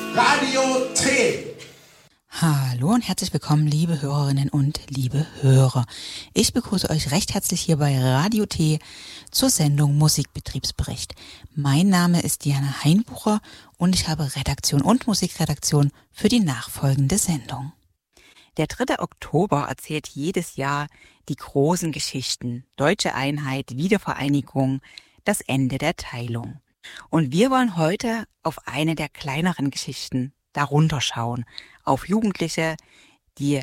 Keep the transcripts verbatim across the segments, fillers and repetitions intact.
Radio T. Hallo und herzlich willkommen, liebe Hörerinnen und liebe Hörer. Ich begrüße euch recht herzlich hier bei Radio T zur Sendung Musikbetriebsbericht. Mein Name ist Diana Heinbucher und ich habe Redaktion und Musikredaktion für die nachfolgende Sendung. Der dritte Oktober erzählt jedes Jahr die großen Geschichten: Deutsche Einheit, Wiedervereinigung, das Ende der Teilung. Und wir wollen heute auf eine der kleineren Geschichten darunter schauen, auf Jugendliche, die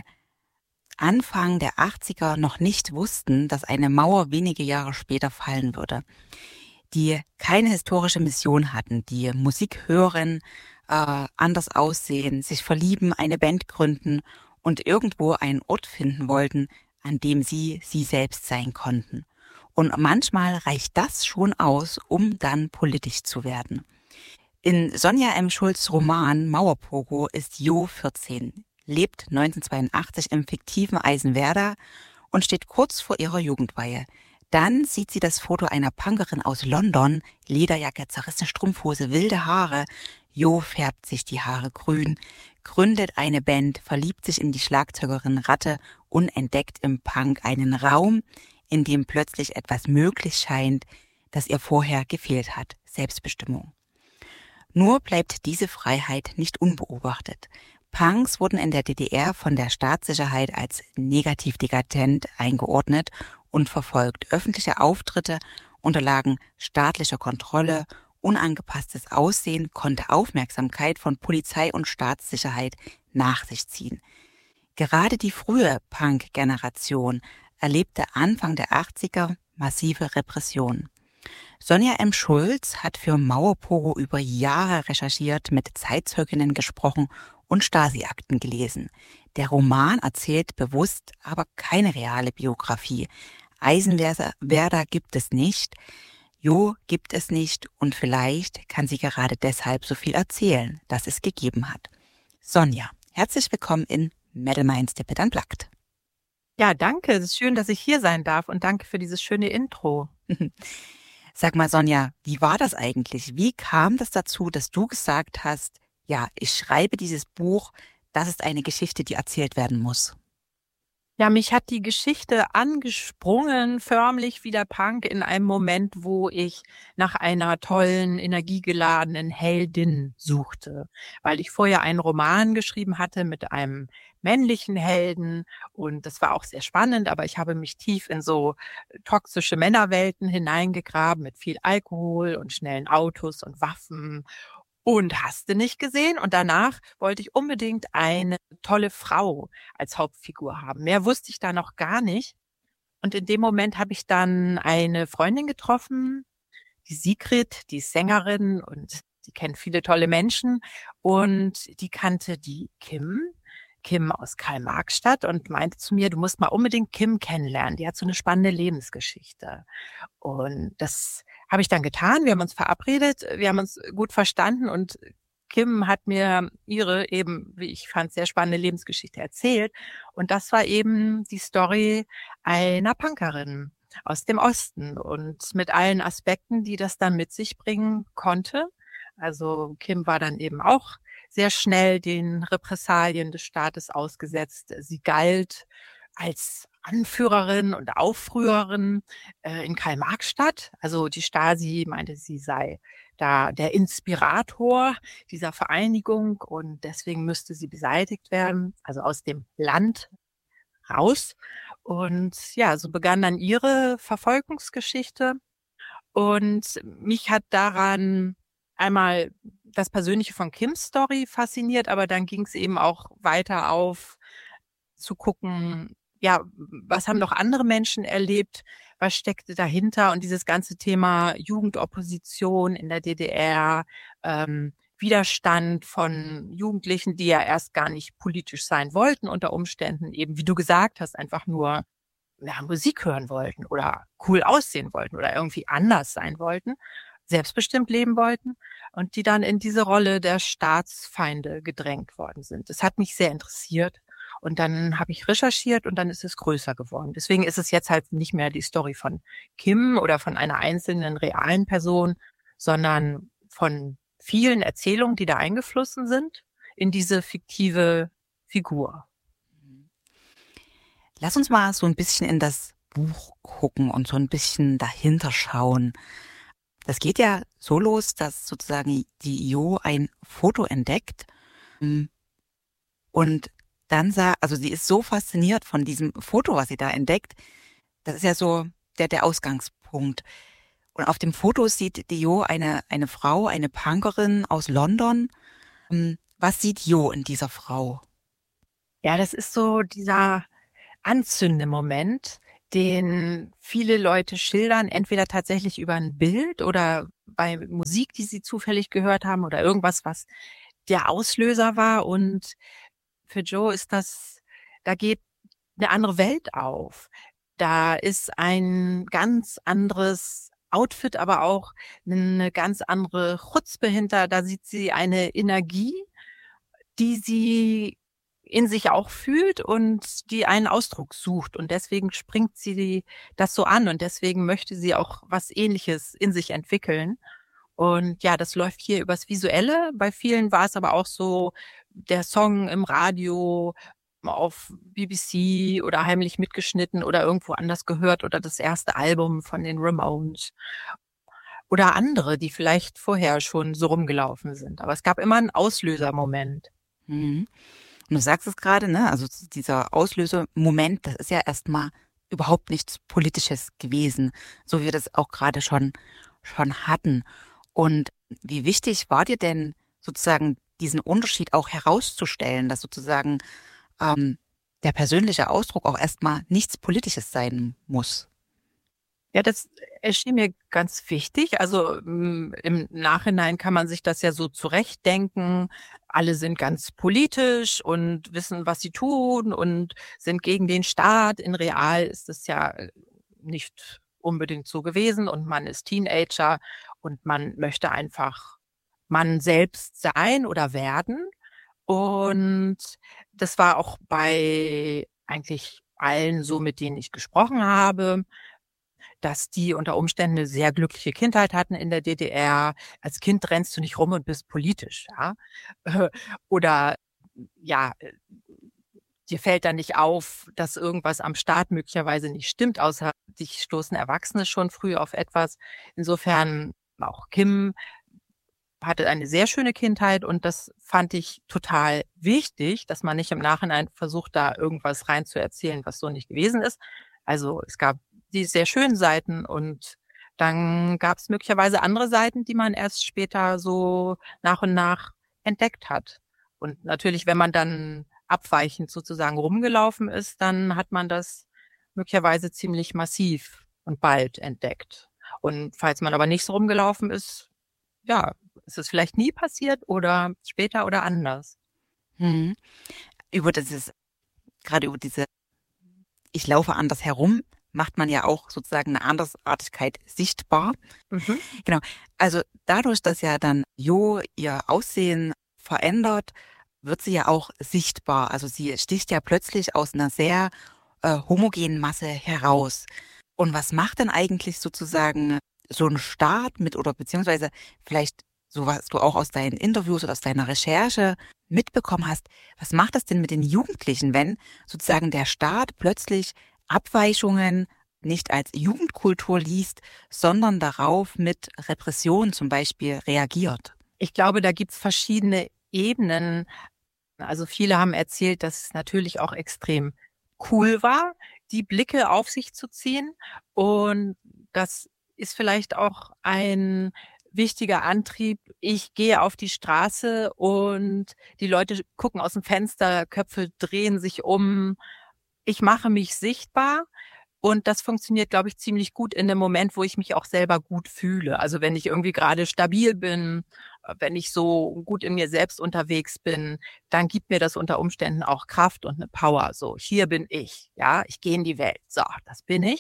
Anfang der achtziger noch nicht wussten, dass eine Mauer wenige Jahre später fallen würde, die keine historische Mission hatten, die Musik hören, äh, anders aussehen, sich verlieben, eine Band gründen und irgendwo einen Ort finden wollten, an dem sie sie selbst sein konnten. Und manchmal reicht das schon aus, um dann politisch zu werden. In Sonja M. Schulz' Roman Mauerpogo ist Jo vierzehn, lebt neunzehnhundertzweiundachtzig im fiktiven Eisenwerda und steht kurz vor ihrer Jugendweihe. Dann sieht sie das Foto einer Punkerin aus London, Lederjacke, zerrissene Strumpfhose, wilde Haare. Jo färbt sich die Haare grün, gründet eine Band, verliebt sich in die Schlagzeugerin Ratte und entdeckt im Punk einen Raum, in dem plötzlich etwas möglich scheint, das ihr vorher gefehlt hat: Selbstbestimmung. Nur bleibt diese Freiheit nicht unbeobachtet. Punks wurden in der D D R von der Staatssicherheit als negativ dekadent eingeordnet und verfolgt. Öffentliche Auftritte unterlagen staatlicher Kontrolle. Unangepasstes Aussehen konnte Aufmerksamkeit von Polizei und Staatssicherheit nach sich ziehen. Gerade die frühe Punk-Generation erlebte Anfang der achtziger massive Repressionen. Sonja M. Schulz hat für Mauerpogo über Jahre recherchiert, mit Zeitzeuginnen gesprochen und Stasi-Akten gelesen. Der Roman erzählt bewusst aber keine reale Biografie. Eisenwerda gibt es nicht, Jo gibt es nicht und vielleicht kann sie gerade deshalb so viel erzählen, das es gegeben hat. Sonja, herzlich willkommen in Metal Minds Dip and Plugged. Ja, danke. Es ist schön, dass ich hier sein darf und danke für dieses schöne Intro. Sag mal, Sonja, wie war das eigentlich? Wie kam das dazu, dass du gesagt hast, ja, ich schreibe dieses Buch, das ist eine Geschichte, die erzählt werden muss? Ja, mich hat die Geschichte angesprungen, förmlich wie der Punk, in einem Moment, wo ich nach einer tollen, energiegeladenen Heldin suchte, weil ich vorher einen Roman geschrieben hatte mit einem männlichen Helden und das war auch sehr spannend, aber ich habe mich tief in so toxische Männerwelten hineingegraben mit viel Alkohol und schnellen Autos und Waffen und hast du nicht gesehen. Und danach wollte ich unbedingt eine tolle Frau als Hauptfigur haben. Mehr wusste ich da noch gar nicht. Und in dem Moment habe ich dann eine Freundin getroffen, die Sigrid, die ist Sängerin und die kennt viele tolle Menschen. Und die kannte die Kim, Kim aus Karl-Marx-Stadt und meinte zu mir, du musst mal unbedingt Kim kennenlernen. Die hat so eine spannende Lebensgeschichte. Und das habe ich dann getan. Wir haben uns verabredet, wir haben uns gut verstanden und Kim hat mir ihre eben, wie ich fand, sehr spannende Lebensgeschichte erzählt. Und das war eben die Story einer Punkerin aus dem Osten und mit allen Aspekten, die das dann mit sich bringen konnte. Also Kim war dann eben auch sehr schnell den Repressalien des Staates ausgesetzt. Sie galt als Anführerin und Aufrührerin äh, in Karl-Marx-Stadt. Also die Stasi meinte, sie sei da der Inspirator dieser Vereinigung und deswegen müsste sie beseitigt werden, also aus dem Land raus. Und ja, so begann dann ihre Verfolgungsgeschichte und mich hat daran einmal das Persönliche von Kims Story fasziniert, aber dann ging es eben auch weiter auf zu gucken, ja, was haben noch andere Menschen erlebt, was steckte dahinter und dieses ganze Thema Jugendopposition in der D D R, ähm, Widerstand von Jugendlichen, die ja erst gar nicht politisch sein wollten unter Umständen, eben wie du gesagt hast, einfach nur ja, Musik hören wollten oder cool aussehen wollten oder irgendwie anders sein wollten, selbstbestimmt leben wollten und die dann in diese Rolle der Staatsfeinde gedrängt worden sind. Das hat mich sehr interessiert. Und dann habe ich recherchiert und dann ist es größer geworden. Deswegen ist es jetzt halt nicht mehr die Story von Kim oder von einer einzelnen realen Person, sondern von vielen Erzählungen, die da eingeflossen sind, in diese fiktive Figur. Lass uns mal so ein bisschen in das Buch gucken und so ein bisschen dahinter schauen. Das geht ja so los, dass sozusagen die Jo ein Foto entdeckt und dann sagt, also sie ist so fasziniert von diesem Foto, was sie da entdeckt. Das ist ja so der, der Ausgangspunkt. Und auf dem Foto sieht die Jo eine, eine Frau, eine Punkerin aus London. Was sieht Jo in dieser Frau? Ja, das ist so dieser Anzündemoment, den viele Leute schildern, entweder tatsächlich über ein Bild oder bei Musik, die sie zufällig gehört haben oder irgendwas, was der Auslöser war. Und für Jo ist das, da geht eine andere Welt auf. Da ist ein ganz anderes Outfit, aber auch eine ganz andere Chutzpe hinter. Da sieht sie eine Energie, die sie in sich auch fühlt und die einen Ausdruck sucht. Und deswegen springt sie das so an und deswegen möchte sie auch was Ähnliches in sich entwickeln. Und ja, das läuft hier übers Visuelle. Bei vielen war es aber auch so der Song im Radio, auf B B C oder heimlich mitgeschnitten oder irgendwo anders gehört oder das erste Album von den Ramones oder andere, die vielleicht vorher schon so rumgelaufen sind. Aber es gab immer einen Auslösermoment. Mhm. Und du sagst es gerade, ne? Also dieser Auslösemoment, das ist ja erstmal überhaupt nichts Politisches gewesen, so wie wir das auch gerade schon, schon hatten. Und wie wichtig war dir denn sozusagen diesen Unterschied auch herauszustellen, dass sozusagen ähm, der persönliche Ausdruck auch erstmal nichts Politisches sein muss? Ja, das erschien mir ganz wichtig. Also mm, im Nachhinein kann man sich das ja so zurechtdenken. Alle sind ganz politisch und wissen, was sie tun und sind gegen den Staat. In real ist es ja nicht unbedingt so gewesen und man ist Teenager und man möchte einfach man selbst sein oder werden. Und das war auch bei eigentlich allen so, mit denen ich gesprochen habe, dass die unter Umständen eine sehr glückliche Kindheit hatten in der D D R. Als Kind rennst du nicht rum und bist politisch, ja. Oder ja, äh, dir fällt dann nicht auf, dass irgendwas am Staat möglicherweise nicht stimmt, außer dich stoßen Erwachsene schon früh auf etwas. Insofern auch Kim hatte eine sehr schöne Kindheit und das fand ich total wichtig, dass man nicht im Nachhinein versucht, da irgendwas reinzuerzählen, was so nicht gewesen ist. Also es gab die sehr schönen Seiten und dann gab es möglicherweise andere Seiten, die man erst später so nach und nach entdeckt hat. Und natürlich, wenn man dann abweichend sozusagen rumgelaufen ist, dann hat man das möglicherweise ziemlich massiv und bald entdeckt. Und falls man aber nicht so rumgelaufen ist, ja, ist es vielleicht nie passiert oder später oder anders. Mhm. Über dieses, gerade über diese Ich laufe anders herum, macht man ja auch sozusagen eine Andersartigkeit sichtbar. Mhm. Genau. Also dadurch, dass ja dann Jo ihr Aussehen verändert, wird sie ja auch sichtbar. Also sie sticht ja plötzlich aus einer sehr äh, homogenen Masse heraus. Und was macht denn eigentlich sozusagen so ein Staat mit oder beziehungsweise vielleicht so, was du auch aus deinen Interviews oder aus deiner Recherche mitbekommen hast, was macht das denn mit den Jugendlichen, wenn sozusagen der Staat plötzlich Abweichungen nicht als Jugendkultur liest, sondern darauf mit Repression zum Beispiel reagiert? Ich glaube, da gibt's verschiedene Ebenen. Also viele haben erzählt, dass es natürlich auch extrem cool war, die Blicke auf sich zu ziehen. Und das ist vielleicht auch ein wichtiger Antrieb. Ich gehe auf die Straße und die Leute gucken aus dem Fenster, Köpfe drehen sich um. Ich mache mich sichtbar. Und das funktioniert, glaube ich, ziemlich gut in dem Moment, wo ich mich auch selber gut fühle. Also wenn ich irgendwie gerade stabil bin, wenn ich so gut in mir selbst unterwegs bin, dann gibt mir das unter Umständen auch Kraft und eine Power. So, hier bin ich, ja, ich gehe in die Welt. So, das bin ich.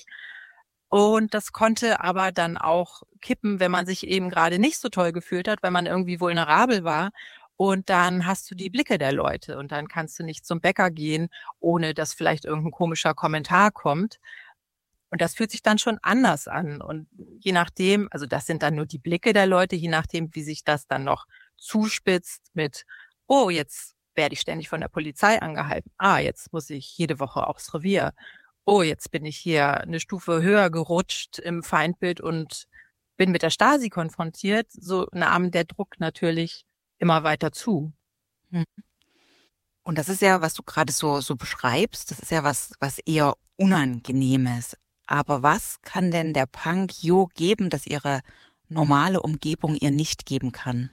Und das konnte aber dann auch kippen, wenn man sich eben gerade nicht so toll gefühlt hat, wenn man irgendwie vulnerabel war. Und dann hast du die Blicke der Leute und dann kannst du nicht zum Bäcker gehen, ohne dass vielleicht irgendein komischer Kommentar kommt. Und das fühlt sich dann schon anders an. Und je nachdem, also das sind dann nur die Blicke der Leute, je nachdem, wie sich das dann noch zuspitzt mit, oh, jetzt werde ich ständig von der Polizei angehalten. Ah, jetzt muss ich jede Woche aufs Revier. Oh, jetzt bin ich hier eine Stufe höher gerutscht im Feindbild und bin mit der Stasi konfrontiert. So nahm der Druck natürlich immer weiter zu. Hm. Und das ist ja, was du gerade so, so beschreibst, das ist ja was, was eher Unangenehmes. Aber was kann denn der Punk Jo geben, das ihre normale Umgebung ihr nicht geben kann?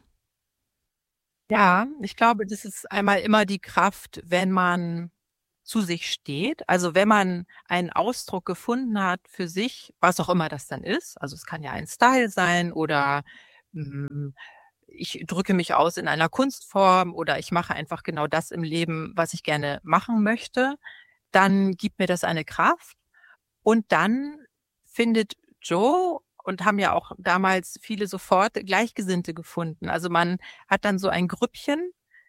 Ja, ich glaube, das ist einmal immer die Kraft, wenn man zu sich steht. Also wenn man einen Ausdruck gefunden hat für sich, was auch immer das dann ist. Also es kann ja ein Style sein oder mh, ich drücke mich aus in einer Kunstform oder ich mache einfach genau das im Leben, was ich gerne machen möchte. Dann gibt mir das eine Kraft. Und dann findet Joe und haben ja auch damals viele sofort Gleichgesinnte gefunden. Also man hat dann so ein Grüppchen,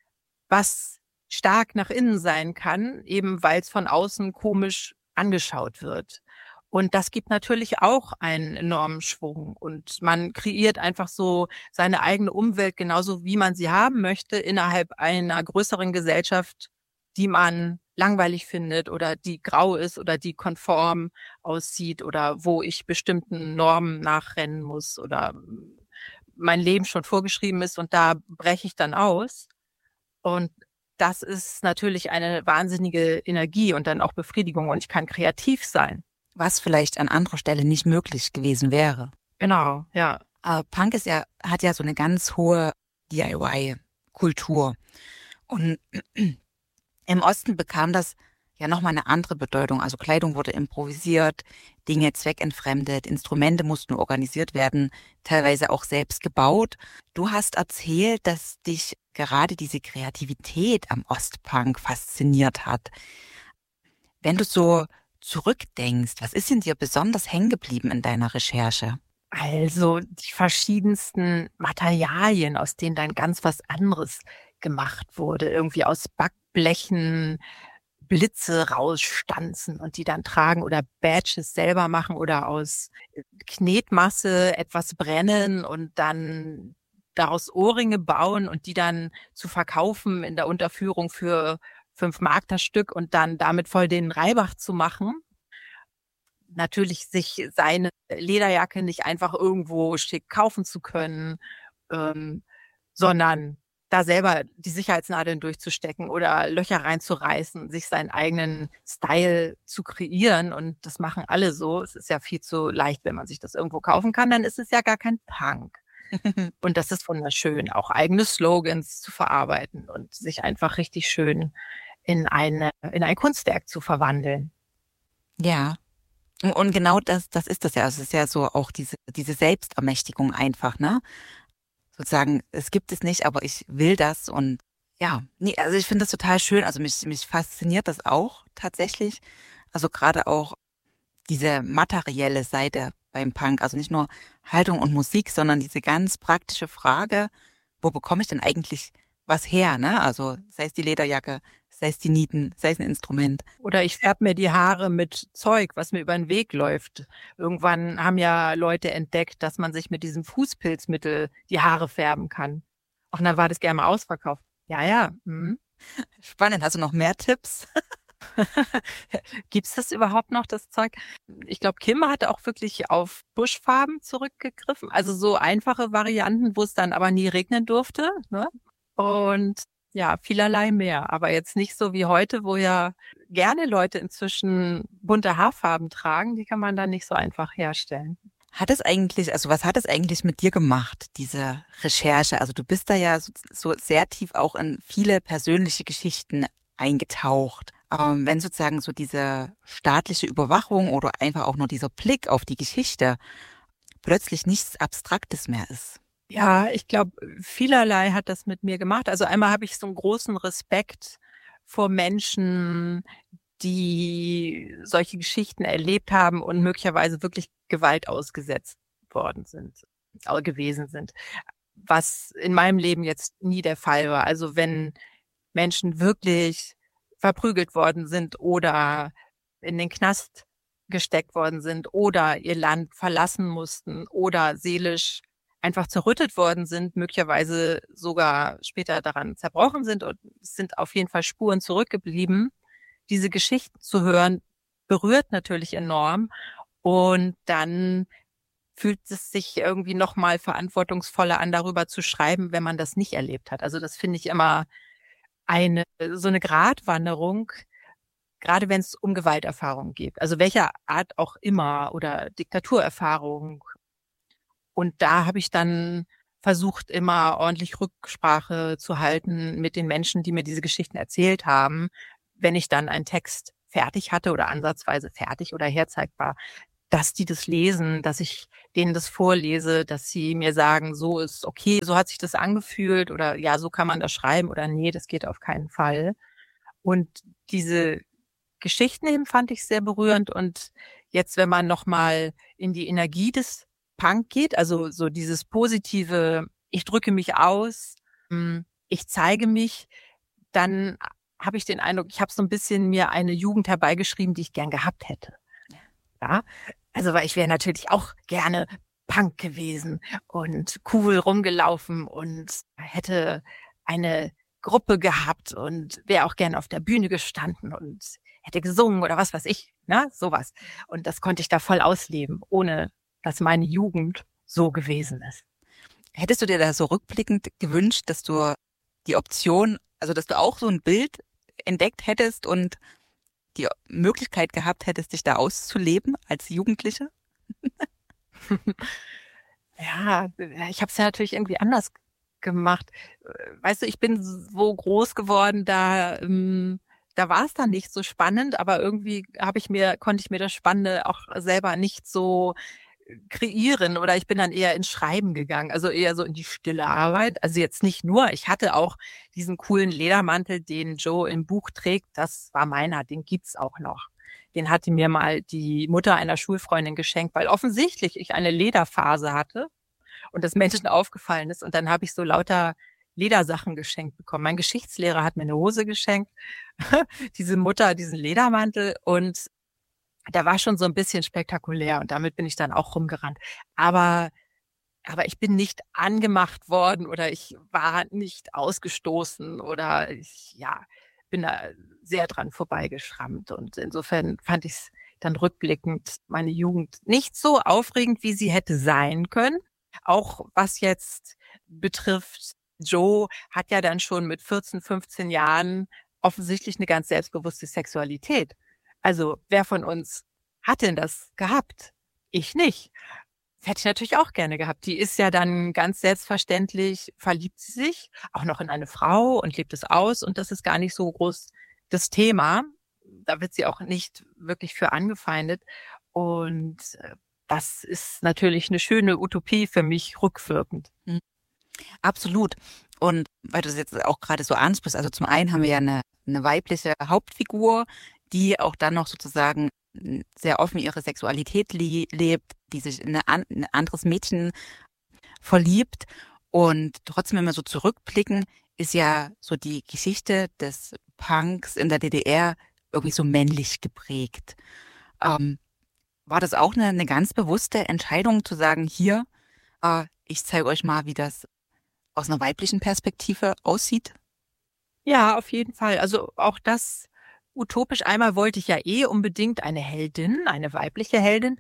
was stark nach innen sein kann, eben weil es von außen komisch angeschaut wird. Und das gibt natürlich auch einen enormen Schwung. Und man kreiert einfach so seine eigene Umwelt genauso, wie man sie haben möchte, innerhalb einer größeren Gesellschaft, die man langweilig findet oder die grau ist oder die konform aussieht oder wo ich bestimmten Normen nachrennen muss oder mein Leben schon vorgeschrieben ist und da breche ich dann aus. Und das ist natürlich eine wahnsinnige Energie und dann auch Befriedigung und ich kann kreativ sein. Was vielleicht an anderer Stelle nicht möglich gewesen wäre. Genau, ja. Aber Punk ist ja, hat ja so eine ganz hohe D I Y-Kultur. Und im Osten bekam das ja nochmal eine andere Bedeutung. Also Kleidung wurde improvisiert, Dinge zweckentfremdet, Instrumente mussten organisiert werden, teilweise auch selbst gebaut. Du hast erzählt, dass dich gerade diese Kreativität am Ostpunk fasziniert hat. Wenn du so zurückdenkst, was ist in dir besonders hängen geblieben in deiner Recherche? Also die verschiedensten Materialien, aus denen dann ganz was anderes gemacht wurde. Irgendwie aus Backblechen Blitze rausstanzen und die dann tragen oder Badges selber machen oder aus Knetmasse etwas brennen und dann daraus Ohrringe bauen und die dann zu verkaufen in der Unterführung für fünf Mark das Stück und dann damit voll den Reibach zu machen. Natürlich sich seine Lederjacke nicht einfach irgendwo schick kaufen zu können, ähm, sondern da selber die Sicherheitsnadeln durchzustecken oder Löcher reinzureißen, sich seinen eigenen Style zu kreieren. Und das machen alle so. Es ist ja viel zu leicht, wenn man sich das irgendwo kaufen kann, dann ist es ja gar kein Punk. Und das ist wunderschön, auch eigene Slogans zu verarbeiten und sich einfach richtig schön in eine, in ein Kunstwerk zu verwandeln. Ja. Und genau das, das ist das ja. Also es ist ja so auch diese, diese Selbstermächtigung einfach, ne? Sozusagen, es gibt es nicht, aber ich will das und ja, nee, also ich finde das total schön. Also mich, mich fasziniert das auch tatsächlich. Also gerade auch diese materielle Seite beim Punk. Also nicht nur Haltung und Musik, sondern diese ganz praktische Frage, wo bekomme ich denn eigentlich was her, ne? Also sei es die Lederjacke, sei es die Nieten, sei es ein Instrument. Oder ich färbe mir die Haare mit Zeug, was mir über den Weg läuft. Irgendwann haben ja Leute entdeckt, dass man sich mit diesem Fußpilzmittel die Haare färben kann. Ach, dann war das gerne mal ausverkauft. Ja, ja. Mhm. Spannend. Hast du noch mehr Tipps? Gibt's das überhaupt noch, das Zeug? Ich glaube, Kim hat auch wirklich auf Buschfarben zurückgegriffen. Also so einfache Varianten, wo es dann aber nie regnen durfte. Ne? Und ja, vielerlei mehr. Aber jetzt nicht so wie heute, wo ja gerne Leute inzwischen bunte Haarfarben tragen. Die kann man dann nicht so einfach herstellen. Hat es eigentlich, also was hat es eigentlich mit dir gemacht, diese Recherche? Also du bist da ja so, so sehr tief auch in viele persönliche Geschichten eingetaucht. Ähm, wenn sozusagen so diese staatliche Überwachung oder einfach auch nur dieser Blick auf die Geschichte plötzlich nichts Abstraktes mehr ist. Ja, ich glaube, vielerlei hat das mit mir gemacht. Also einmal habe ich so einen großen Respekt vor Menschen, die solche Geschichten erlebt haben und möglicherweise wirklich Gewalt ausgesetzt worden sind, äh, gewesen sind. Was in meinem Leben jetzt nie der Fall war. Also wenn Menschen wirklich verprügelt worden sind oder in den Knast gesteckt worden sind oder ihr Land verlassen mussten oder seelisch einfach zerrüttet worden sind, möglicherweise sogar später daran zerbrochen sind, und es sind auf jeden Fall Spuren zurückgeblieben. Diese Geschichten zu hören, berührt natürlich enorm, und dann fühlt es sich irgendwie noch mal verantwortungsvoller an, darüber zu schreiben, wenn man das nicht erlebt hat. Also das finde ich immer eine so eine Gratwanderung, gerade wenn es um Gewalterfahrungen geht, also welcher Art auch immer, oder Diktaturerfahrung. Und da habe ich dann versucht, immer ordentlich Rücksprache zu halten mit den Menschen, die mir diese Geschichten erzählt haben, wenn ich dann einen Text fertig hatte oder ansatzweise fertig oder herzeigbar, dass die das lesen, dass ich denen das vorlese, dass sie mir sagen, so ist okay, so hat sich das angefühlt, oder ja, so kann man das schreiben, oder nee, das geht auf keinen Fall. Und diese Geschichten eben fand ich sehr berührend. Und jetzt, wenn man noch mal in die Energie des Punk geht, also so dieses positive, ich drücke mich aus, ich zeige mich, dann habe ich den Eindruck, ich habe so ein bisschen mir eine Jugend herbeigeschrieben, die ich gern gehabt hätte. Ja, also weil ich wäre natürlich auch gerne Punk gewesen und cool rumgelaufen und hätte eine Gruppe gehabt und wäre auch gerne auf der Bühne gestanden und hätte gesungen oder was weiß ich, ne, sowas. Und das konnte ich da voll ausleben, ohne dass meine Jugend so gewesen ist. Hättest du dir da so rückblickend gewünscht, dass du die Option, also dass du auch so ein Bild entdeckt hättest und die Möglichkeit gehabt hättest, dich da auszuleben als Jugendliche? Ja, ich habe es ja natürlich irgendwie anders gemacht. Weißt du, ich bin so groß geworden, da ähm, da war es dann nicht so spannend, aber irgendwie habe ich mir konnte ich mir das Spannende auch selber nicht so kreieren, oder ich bin dann eher ins Schreiben gegangen, also eher so in die stille Arbeit. Also jetzt nicht nur, ich hatte auch diesen coolen Ledermantel, den Joe im Buch trägt, das war meiner, den gibt's auch noch. Den hatte mir mal die Mutter einer Schulfreundin geschenkt, weil offensichtlich ich eine Lederphase hatte und das Menschen aufgefallen ist, und dann habe ich so lauter Ledersachen geschenkt bekommen. Mein Geschichtslehrer hat mir eine Hose geschenkt, diese Mutter diesen Ledermantel, und da war schon so ein bisschen spektakulär, und damit bin ich dann auch rumgerannt. Aber aber ich bin nicht angemacht worden oder ich war nicht ausgestoßen oder ich, ja, bin da sehr dran vorbeigeschrammt. Und insofern fand ich's dann rückblickend meine Jugend nicht so aufregend, wie sie hätte sein können. Auch was jetzt betrifft, Joe hat ja dann schon mit vierzehn, fünfzehn Jahren offensichtlich eine ganz selbstbewusste Sexualität. Also wer von uns hat denn das gehabt? Ich nicht. Das hätte ich natürlich auch gerne gehabt. Die ist ja dann ganz selbstverständlich, verliebt sie sich auch noch in eine Frau und lebt es aus. Und das ist gar nicht so groß das Thema. Da wird sie auch nicht wirklich für angefeindet. Und das ist natürlich eine schöne Utopie für mich rückwirkend. Mhm. Absolut. Und weil du das jetzt auch gerade so ansprichst, also zum einen haben wir ja eine, eine weibliche Hauptfigur, die auch dann noch sozusagen sehr offen ihre Sexualität le- lebt, die sich in eine an, ein anderes Mädchen verliebt. Und trotzdem, wenn wir so zurückblicken, ist ja so die Geschichte des Punks in der D D R irgendwie so männlich geprägt. Ähm, war das auch eine, eine ganz bewusste Entscheidung zu sagen, hier, äh, ich zeige euch mal, wie das aus einer weiblichen Perspektive aussieht? Ja, auf jeden Fall. Also auch das utopisch. Einmal wollte ich ja eh unbedingt eine Heldin, eine weibliche Heldin.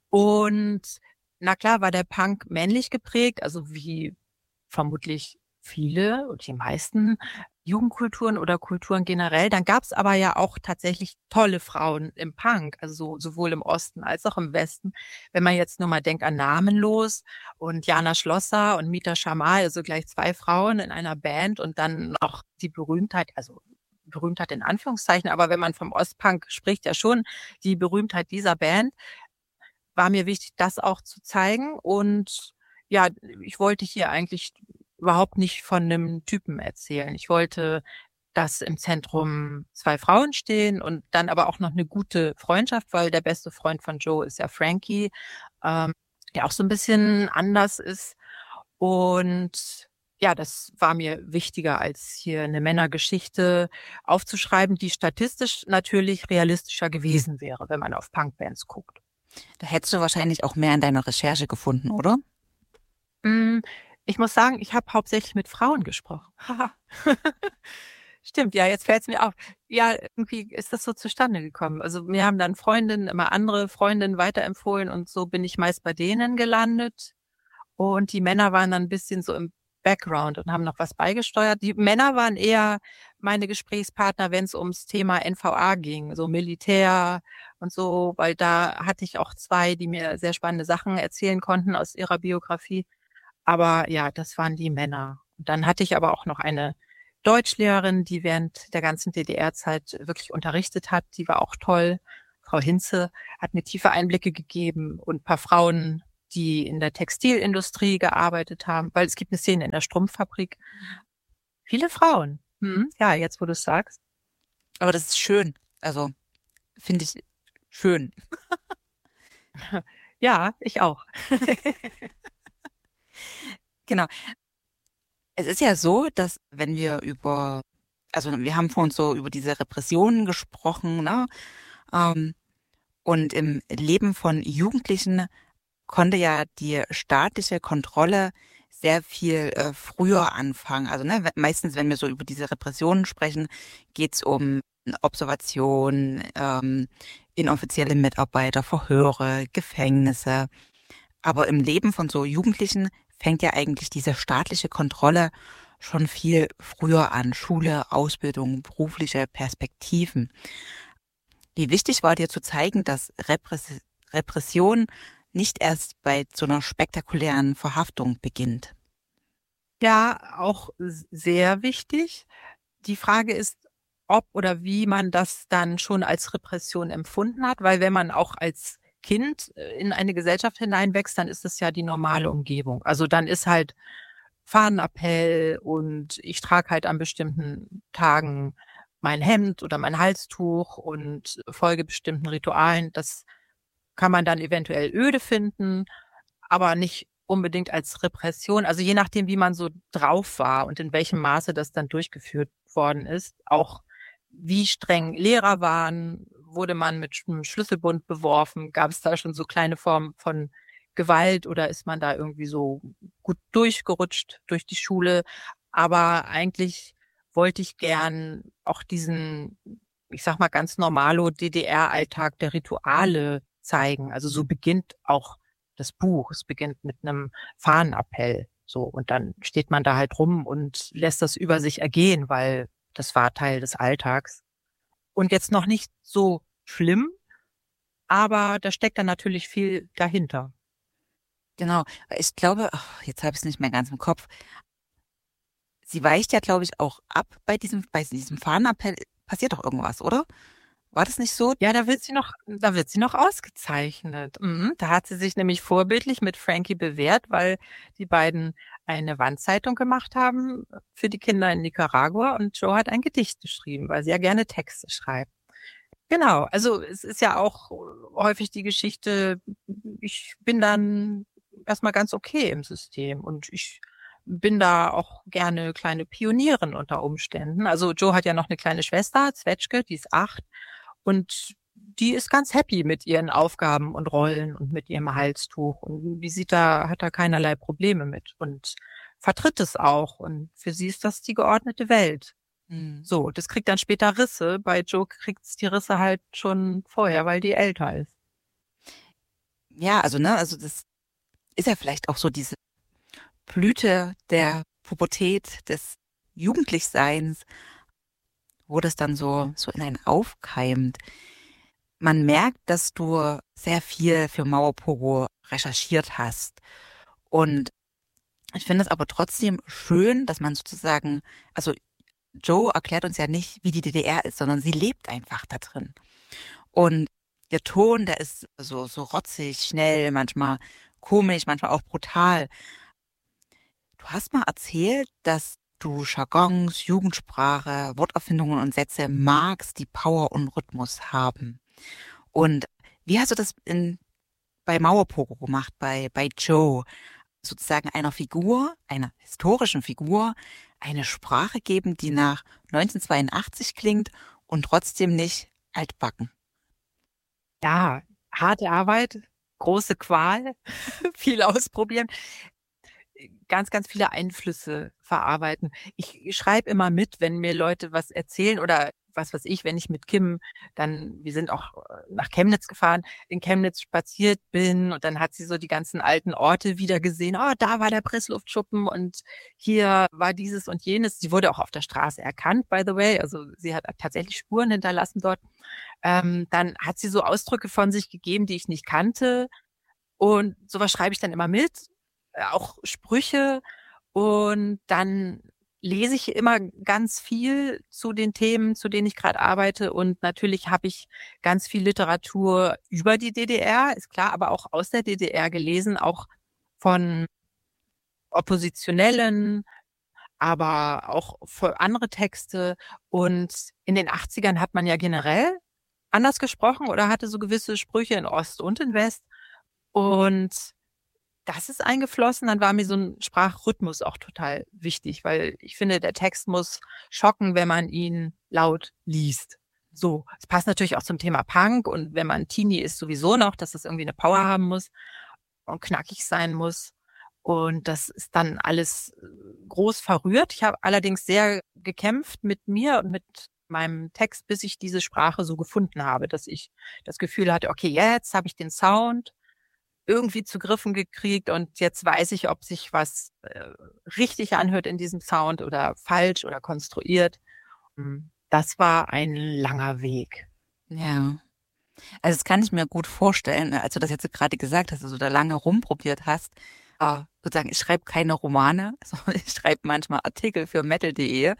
Und na klar war der Punk männlich geprägt, also wie vermutlich viele und die meisten Jugendkulturen oder Kulturen generell. Dann gab's aber ja auch tatsächlich tolle Frauen im Punk, also sowohl im Osten als auch im Westen. Wenn man jetzt nur mal denkt an Namenlos und Jana Schlosser und Mita Schamal, also gleich zwei Frauen in einer Band, und dann noch die Berühmtheit, also Berühmtheit in Anführungszeichen, aber wenn man vom Ostpunk spricht, ja schon die Berühmtheit dieser Band, war mir wichtig, das auch zu zeigen. Und ja, ich wollte hier eigentlich überhaupt nicht von einem Typen erzählen. Ich wollte, dass im Zentrum zwei Frauen stehen und dann aber auch noch eine gute Freundschaft, weil der beste Freund von Joe ist ja Frankie, ähm, der auch so ein bisschen anders ist. Und Ja, das war mir wichtiger, als hier eine Männergeschichte aufzuschreiben, die statistisch natürlich realistischer gewesen wäre, wenn man auf Punkbands guckt. Da hättest du wahrscheinlich auch mehr in deiner Recherche gefunden, oder? Hm, ich muss sagen, ich habe hauptsächlich mit Frauen gesprochen. Haha. Stimmt, ja, jetzt fällt's mir auf. Ja, irgendwie ist das so zustande gekommen. Also, mir haben dann Freundinnen immer andere Freundinnen weiterempfohlen und so bin ich meist bei denen gelandet. Und die Männer waren dann 'n bisschen so im Background und haben noch was beigesteuert. Die Männer waren eher meine Gesprächspartner, wenn's ums Thema N V A ging, so Militär und so, weil da hatte ich auch zwei, die mir sehr spannende Sachen erzählen konnten aus ihrer Biografie. Aber ja, das waren die Männer. Und dann hatte ich aber auch noch eine Deutschlehrerin, die während der ganzen D D R-Zeit wirklich unterrichtet hat. Die war auch toll. Frau Hinze hat mir tiefe Einblicke gegeben und ein paar Frauen, die in der Textilindustrie gearbeitet haben, weil es gibt eine Szene in der Strumpffabrik. Viele Frauen. Mhm. Ja, jetzt, wo du's sagst. Aber das ist schön. Also, finde ich schön. Ja, ich auch. Genau. Es ist ja so, dass wenn wir über, also wir haben vorhin so über diese Repressionen gesprochen, ne? Ähm, und im Leben von Jugendlichen konnte ja die staatliche Kontrolle sehr viel äh, früher anfangen. Also ne, we- meistens, wenn wir so über diese Repressionen sprechen, geht's um Observation, ähm, inoffizielle Mitarbeiter, Verhöre, Gefängnisse. Aber im Leben von so Jugendlichen fängt ja eigentlich diese staatliche Kontrolle schon viel früher an. Schule, Ausbildung, berufliche Perspektiven. Wie wichtig war dir zu zeigen, dass Repress Repression nicht erst bei so einer spektakulären Verhaftung beginnt? Ja, auch s sehr wichtig. Die Frage ist, ob oder wie man das dann schon als Repression empfunden hat, weil wenn man auch als Kind, äh, in eine Gesellschaft hineinwächst, dann ist es ja die normale Umgebung. Also, dann ist halt Fahnenappell und ich trage halt an bestimmten Tagen mein Hemd oder mein Halstuch und folge bestimmten Ritualen. Das kann man dann eventuell öde finden, aber nicht unbedingt als Repression. Also, je nachdem, wie man so drauf war und in welchem Maße das dann durchgeführt worden ist, auch wie streng Lehrer waren, wurde man mit Sch 'nem Schlüsselbund beworfen? Gab es da schon so kleine Formen von Gewalt oder ist man da irgendwie so gut durchgerutscht durch die Schule? Aber eigentlich wollte ich gern auch diesen, ich sage mal, ganz normalo D D R-Alltag der Rituale zeigen. Also, so beginnt auch das Buch. Es beginnt mit 'nem Fahnenappell, so. Und dann steht man da halt rum und lässt das über sich ergehen, weil das war Teil des Alltags. Und jetzt noch nicht so schlimm, aber da steckt dann natürlich viel dahinter. Genau. Ich glaube, ach, jetzt habe ich es nicht mehr ganz im Kopf. Sie weicht ja, glaube ich, auch ab bei diesem, bei diesem Fahnenappell. Passiert doch irgendwas, oder? War das nicht so? Ja, da wird sie noch da wird sie noch ausgezeichnet. Mhm. Da hat sie sich nämlich vorbildlich mit Frankie bewährt, weil die beiden eine Wandzeitung gemacht haben für die Kinder in Nicaragua und Joe hat ein Gedicht geschrieben, weil sie ja gerne Texte schreibt. Genau, also es ist ja auch häufig die Geschichte, ich bin dann erst mal ganz okay im System und ich bin da auch gerne kleine Pionierin unter Umständen. Also, Joe hat ja noch 'ne kleine Schwester, Zwetschge, die ist acht und die ist ganz happy mit ihren Aufgaben und Rollen und mit ihrem Halstuch und die sieht da hat da keinerlei Probleme mit und vertritt es auch und für sie ist das die geordnete Welt. Hm. So, das kriegt dann später Risse. Bei Joe kriegt's die Risse halt schon vorher, weil die älter ist. Ja, also ne, also das ist ja vielleicht auch so diese Blüte der Pubertät, des Jugendlichseins, wo das dann so, so in einen aufkeimt. Man merkt, dass du sehr viel für Mauerpogo recherchiert hast. Und ich finde es aber trotzdem schön, dass man sozusagen, also Joe erklärt uns ja nicht, wie die D D R ist, sondern sie lebt einfach da drin. Und der Ton, der ist so, so rotzig, schnell, manchmal komisch, manchmal auch brutal. Du hast mal erzählt, dass du Jargons, Jugendsprache, Worterfindungen und Sätze magst, die Power und Rhythmus haben. Und wie hast du das in, bei Mauerpogo gemacht, bei, bei Joe? sozusagen einer Figur, einer historischen Figur, eine Sprache geben, die nach neunzehnhundertzweiundachtzig klingt und trotzdem nicht altbacken. Ja, harte Arbeit, große Qual, viel ausprobieren, ganz, ganz viele Einflüsse verarbeiten. Ich schreibe immer mit, wenn mir Leute was erzählen oder was weiß ich, wenn ich mit Kim dann, wir sind auch äh, nach Chemnitz gefahren, in Chemnitz spaziert bin und dann hat sie so die ganzen alten Orte wieder gesehen. Oh, da war der Pressluftschuppen und hier war dieses und jenes. Sie wurde auch auf der Straße erkannt, by the way. Also sie hat tatsächlich Spuren hinterlassen dort. Ähm, dann hat sie so Ausdrücke von sich gegeben, die ich nicht kannte. Und sowas schreibe ich dann immer mit, äh, auch Sprüche. Und dann lese ich immer ganz viel zu den Themen, zu denen ich gerade arbeite. Und natürlich habe ich ganz viel Literatur über die D D R, ist klar, aber auch aus der D D R gelesen, auch von Oppositionellen, aber auch für andere Texte. Und in den achtzigern hat man ja generell anders gesprochen oder hatte so gewisse Sprüche in Ost und in West. Und das ist eingeflossen. Dann war mir so ein Sprachrhythmus auch total wichtig, weil ich finde, der Text muss schocken, wenn man ihn laut liest. So, es passt natürlich auch zum Thema Punk und wenn man Teenie ist sowieso noch, dass das irgendwie eine Power haben muss und knackig sein muss. Und das ist dann alles groß verrührt. Ich habe allerdings sehr gekämpft mit mir und mit meinem Text, bis ich diese Sprache so gefunden habe, dass ich das Gefühl hatte, okay, jetzt habe ich den Sound irgendwie zu Griffen gekriegt und jetzt weiß ich, ob sich was äh, richtig anhört in diesem Sound oder falsch oder konstruiert. Das war ein langer Weg. Ja. Also das kann ich mir gut vorstellen, als du das jetzt gerade gesagt hast, dass du da lange rumprobiert hast. Äh, sozusagen, ich schreibe keine Romane, sondern ich schreibe manchmal Artikel für metal punkt de.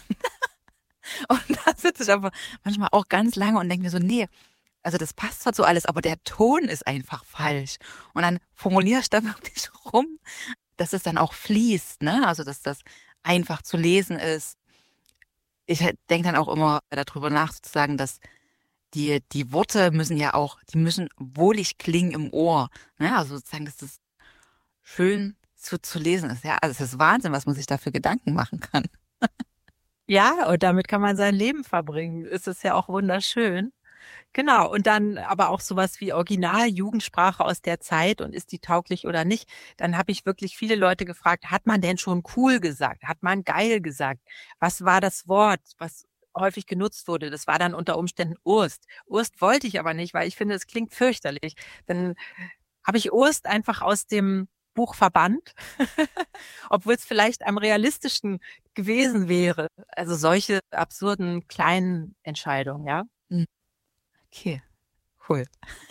Und da sitze ich aber manchmal auch ganz lange und denke mir so, nee, also das passt zwar so alles, aber der Ton ist einfach falsch. Und dann formuliere ich da wirklich rum, dass es dann auch fließt, ne? Also dass das einfach zu lesen ist. Ich denke dann auch immer darüber nach, sozusagen, dass die, die Worte müssen ja auch, die müssen wohlig klingen im Ohr. Ne? Also sozusagen, dass das schön zu, zu lesen ist. Ja, also es ist Wahnsinn, was man sich da für Gedanken machen kann. Ja, und damit kann man sein Leben verbringen. Es ist ja auch wunderschön. Genau, und dann aber auch sowas wie Original-Jugendsprache aus der Zeit und ist die tauglich oder nicht. Dann habe ich wirklich viele Leute gefragt, hat man denn schon cool gesagt? Hat man geil gesagt? Was war das Wort, was häufig genutzt wurde? Das war dann unter Umständen Urst. Urst wollte ich aber nicht, weil ich finde, es klingt fürchterlich. Dann habe ich Urst einfach aus dem Buch verbannt, obwohl es vielleicht am realistischen gewesen wäre. Also solche absurden kleinen Entscheidungen, ja. Okay, cool.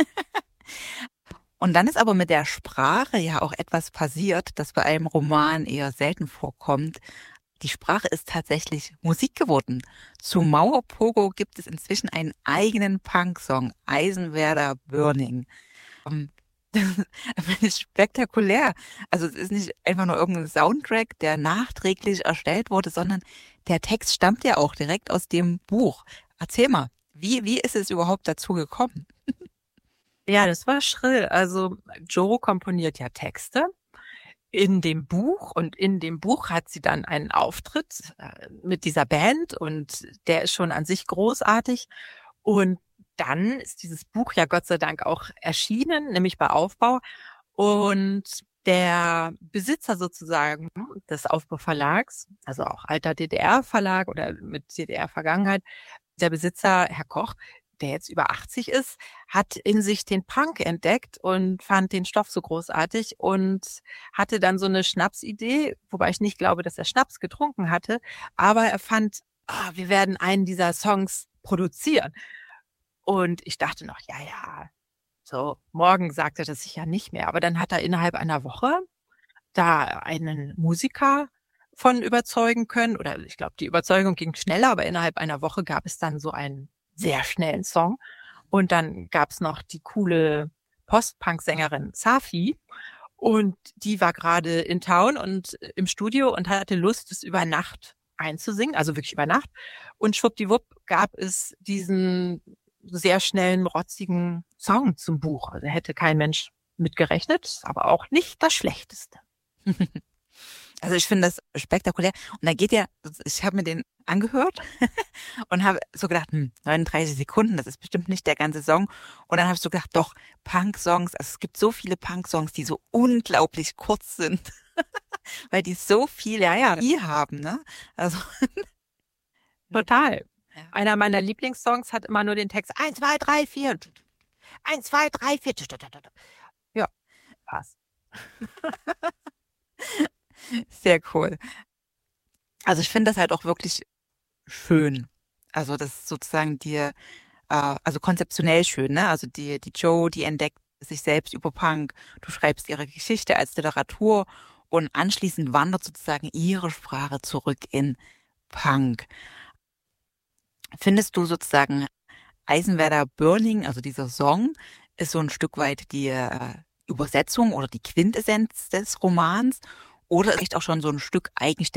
Und dann ist aber mit der Sprache ja auch etwas passiert, das bei einem Roman eher selten vorkommt. Die Sprache ist tatsächlich Musik geworden. Zu Mauerpogo gibt es inzwischen einen eigenen Punksong, Eisenwerder Burning. Um, das finde ich spektakulär. Also es ist nicht einfach nur irgendein Soundtrack, der nachträglich erstellt wurde, sondern der Text stammt ja auch direkt aus dem Buch. Erzähl mal. Wie, wie ist es überhaupt dazu gekommen? Ja, das war schrill. Also Joe komponiert ja Texte in dem Buch und in dem Buch hat sie dann einen Auftritt äh, mit dieser Band und der ist schon an sich großartig. Und dann ist dieses Buch ja Gott sei Dank auch erschienen, nämlich bei Aufbau. Und der Besitzer sozusagen des Aufbauverlags, also auch alter D D R-Verlag oder mit D D R-Vergangenheit, der Besitzer, Herr Koch, der jetzt über achtzig ist, hat in sich den Punk entdeckt und fand den Stoff so großartig und hatte dann so eine Schnapsidee, wobei ich nicht glaube, dass er Schnaps getrunken hatte, aber er fand, ah, wir werden einen dieser Songs produzieren. Und ich dachte noch, ja, ja, so, morgen sagt er das sicher nicht mehr. Aber dann hat er innerhalb einer Woche da einen Musiker von überzeugen können. Oder ich glaube, die Überzeugung ging schneller, aber innerhalb einer Woche gab es dann so einen sehr schnellen Song. Und dann gab es noch die coole Post-Punk-Sängerin Safi. Und die war gerade in Town und im Studio und hatte Lust, es über Nacht einzusingen, also wirklich über Nacht. Und schwuppdiwupp gab es diesen sehr schnellen, rotzigen Song zum Buch. Also hätte kein Mensch mitgerechnet, aber auch nicht das Schlechteste. Also ich finde das spektakulär. Und da geht ja, ich habe mir den angehört und habe so gedacht, hm, neununddreißig Sekunden, das ist bestimmt nicht der ganze Song. Und dann habe ich so gedacht, doch, Punk-Songs, also es gibt so viele Punk-Songs, die so unglaublich kurz sind, weil die so viel, ja, ja, die haben, ne? Also, Total. ja. Einer meiner Lieblingssongs hat immer nur den Text eins, zwei, drei, vier. eins, zwei, drei, vier. Ja, passt. Sehr cool. Also ich finde das halt auch wirklich schön. Also das ist sozusagen die, äh, also konzeptionell schön, ne? Also die, die Jo, die entdeckt sich selbst über Punk. Du schreibst ihre Geschichte als Literatur und anschließend wandert sozusagen ihre Sprache zurück in Punk. Findest du sozusagen Eisenwerder Burning, also dieser Song, ist so ein Stück weit die äh, Übersetzung oder die Quintessenz des Romans oder ist echt auch schon so ein Stück eigenständig?